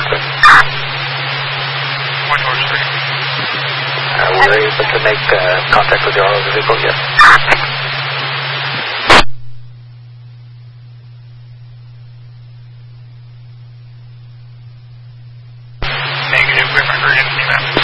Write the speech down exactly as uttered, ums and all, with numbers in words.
sir. One Orange three. Uh, we're able to make uh, contact with the auto vehicle yet.